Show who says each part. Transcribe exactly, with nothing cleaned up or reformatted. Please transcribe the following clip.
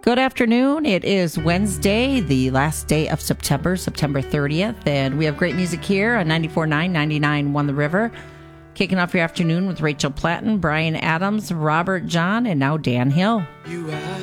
Speaker 1: Good afternoon. It is Wednesday, the last day of September, September thirtieth, and we have great music here on ninety-four point nine, ninety-nine point one The River. Kicking off your afternoon with Rachel Platten, Brian Adams, Robert John, and now Dan Hill.
Speaker 2: You